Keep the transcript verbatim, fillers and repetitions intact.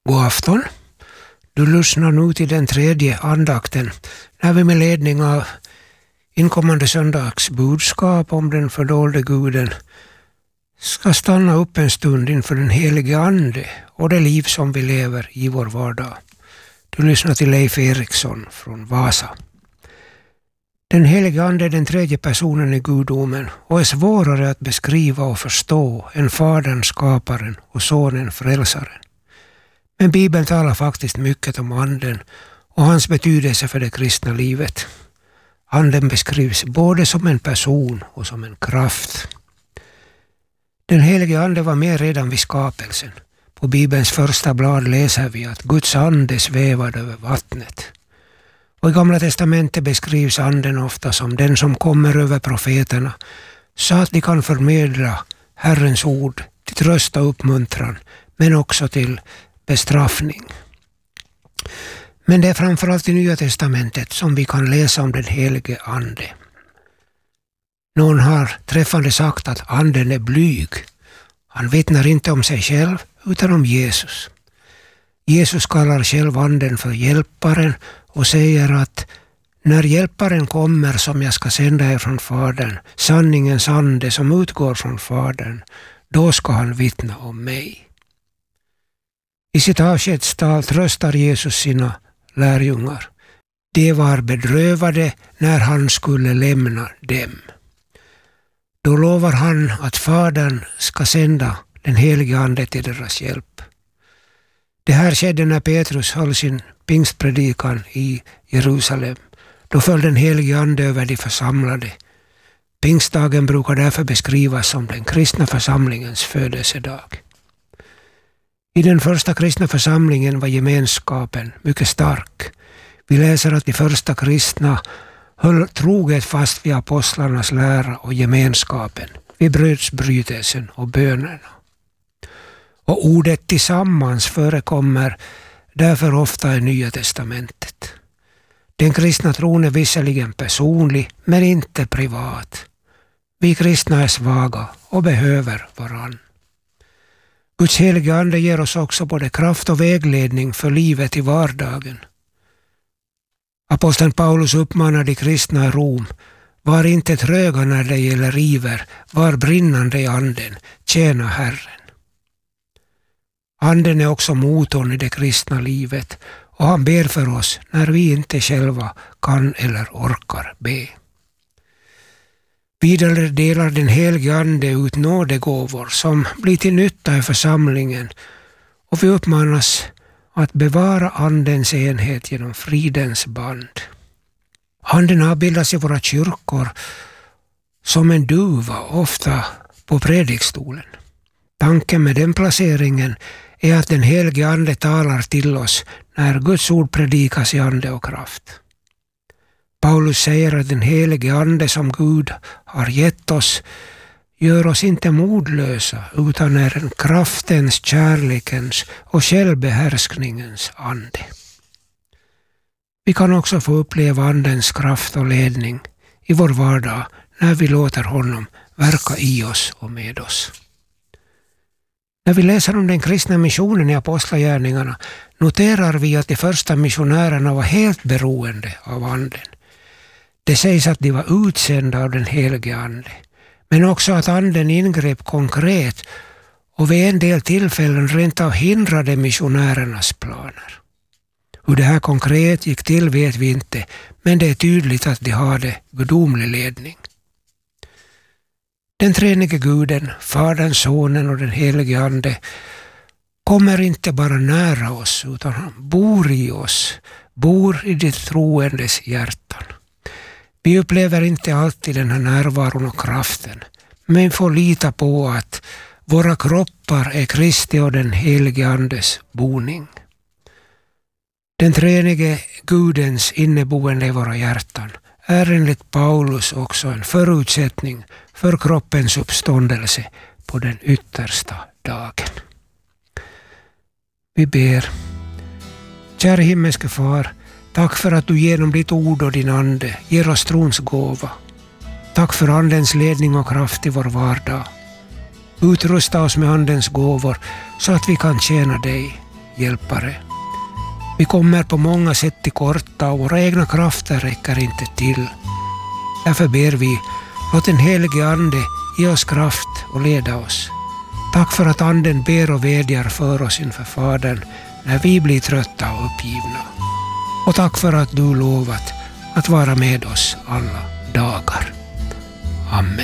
God afton. Du lyssnar nu till den tredje andakten när vi med ledning av inkommande söndags budskap om den fördolde guden ska stanna upp en stund inför den helige ande och det liv som vi lever i vår vardag. Du lyssnar till Leif Eriksson från Vasa. Den helige ande är den tredje personen i gudomen och är svårare att beskriva och förstå än Fadern, skaparen och Sonen, frälsaren. Men Bibeln talar faktiskt mycket om anden och hans betydelse för det kristna livet. Anden beskrivs både som en person och som en kraft. Den helige ande var med redan vid skapelsen. På Bibelns första blad läser vi att Guds ande svävade över vattnet. Och i Gamla testamentet beskrivs anden ofta som den som kommer över profeterna så att de kan förmedla Herrens ord till tröst och uppmuntran men också till bestraffning. Men det är framförallt i Nya testamentet som vi kan läsa om den helige ande. Någon har träffande sagt att anden är blyg. Han vittnar inte om sig själv utan om Jesus. Jesus kallar själv anden för hjälparen och säger att när hjälparen kommer som jag ska sända er från Fadern, sanningens ande som utgår från Fadern, då ska han vittna om mig. I sitt avskedstal tröstar Jesus sina lärjungar. De var bedrövade när han skulle lämna dem. Då lovar han att Fadern ska sända den helige ande till deras hjälp. Det här skedde när Petrus höll sin pingstpredikan i Jerusalem. Då föll den helige ande över de församlade. Pingstdagen brukar därför beskrivas som den kristna församlingens födelsedag. I den första kristna församlingen var gemenskapen mycket stark. Vi läser att de första kristna höll troget fast vid apostlarnas lära och gemenskapen, vid brödsbrytelsen och bönerna. Och ordet tillsammans förekommer därför ofta i Nya testamentet. Den kristna tron är visserligen personlig men inte privat. Vi kristna är svaga och behöver varann. Guds helige ande ger oss också både kraft och vägledning för livet i vardagen. Aposteln Paulus uppmanar de kristna i Rom: var inte tröga när det gäller iver, var brinnande i anden, tjäna Herren. Anden är också motorn i det kristna livet och han ber för oss när vi inte själva kan eller orkar be. Vidare delar den helige ande ut nådegåvor som blir till nytta i församlingen och vi uppmanas att bevara andens enhet genom fridens band. Anden avbildas i våra kyrkor som en duva, ofta på predikstolen. Tanken med den placeringen är att den helige ande talar till oss när Guds ord predikas i ande och kraft. Paulus säger att den helige ande som Gud har gett oss gör oss inte modlösa utan är en kraftens, kärlekens och självbehärskningens ande. Vi kan också få uppleva andens kraft och ledning i vår vardag när vi låter honom verka i oss och med oss. När vi läser om den kristna missionen i apostlagärningarna noterar vi att de första missionärerna var helt beroende av anden. Det sägs att de var utsända av den helige ande, men också att anden ingrep konkret och vid en del tillfällen rent av hindrade missionärernas planer. Hur det här konkret gick till vet vi inte, men det är tydligt att de hade gudomlig ledning. Den treenige guden, Fadern, Sonen och den helige ande kommer inte bara nära oss utan han bor i oss, bor i de troendes hjärtan. Vi upplever inte alltid den här närvaron och kraften, men får lita på att våra kroppar är Kristi och den helige andes boning. Den treenige Gudens inneboende i våra hjärtan är enligt Paulus också en förutsättning för kroppens uppståndelse på den yttersta dagen. Vi ber. Kära himmelske far, tack för att du genom ditt ord och din ande ger oss trons gåva. Tack för andens ledning och kraft i vår vardag. Utrusta oss med andens gåvor så att vi kan tjäna dig. hjälpare. Vi kommer på många sätt till korta och våra egna krafter räcker inte till. Därför ber vi, låt den helige Ande ge oss kraft och leda oss. Tack för att Anden ber och vädjar för oss inför Fadern när vi blir trötta och uppgivna. Och tack för att du lovat att vara med oss alla dagar. Amen.